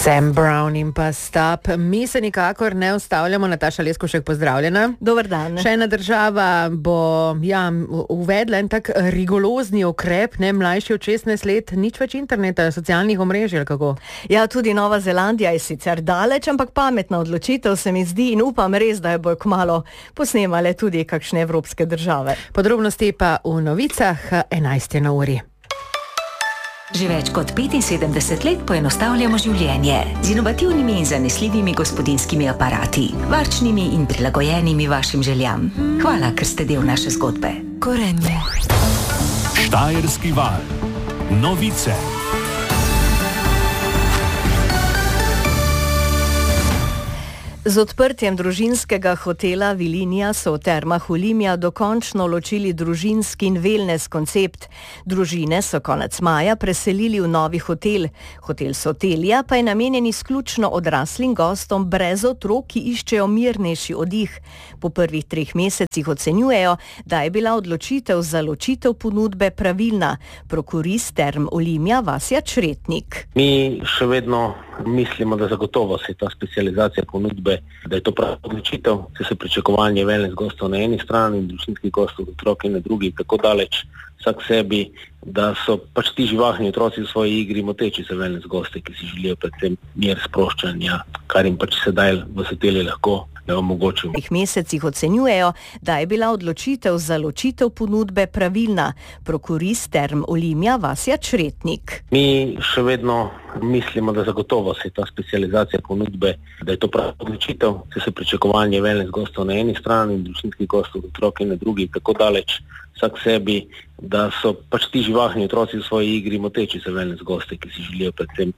Sam Brown in pa Stop. Mi se nikakor ne ustavljamo. Nataša Leskovšek, pozdravljena. Dober dan. Še ena država bo uvedla en tak rigorozni ukrep, ne, mlajši od 16 let, nič več interneta, socialnih omrežij, ali kako? Ja, tudi Nova Zelandija je sicer daleč, ampak pametna odločitev se mi zdi in upam res, da jo bojo kmalu posnemale tudi kakšne evropske države. Podrobnosti pa v novicah 11. na uri. Že več kot 75 let poenostavljamo življenje z inovativnimi in zanesljivimi gospodinjskimi aparati, varčnimi in prilagojenimi vašim željam. Hvala, ker ste del naše zgodbe. Gorenje. Štajerski val. Novice. Z odprtjem družinskega hotela Vilinija so v Termah Olimia dokončno ločili družinski in wellness koncept. Družine so konec maja preselili v novi hotel. Hotel Sotelija pa je namenjen izključno odraslim gostom brez otrok, ki iščejo mirnejši oddih. Po prvih 3 mesecih ocenjujejo, da je bila odločitev za ločitev ponudbe pravilna. Prokurist Term Olimia Vasja Čretnik. Mi še vedno mislimo, da zagotovo se ta specializacija ponudbe, da je to prava odločitev, se pričakovanje wellness gostov na eni strani in družinskih gostov otrok na drugi tako daleč vsak sebi, da so pač ti živahni otroci v svoji igri moteči za wellness goste, ki si želijo predvsem mir, sproščanja, kar jim pač sedaj v hotelu lahko omogočimo. V mesecih ocenjujejo, da je bila odločitev za ločitev ponudbe pravilna. Prokurist Term Olimia Vasja Čretnik. Mi še vedno mislimo, da zagotovo se ta specializacija ponudbe, da je to prava odločitev, se pričakovanje wellness gostov na eni strani in družinskih gostov otrok na drugi tako daleč vsak sebi, da so pač ti živahni otroci v svoji igri moteči za wellness goste, ki si želijo predvsem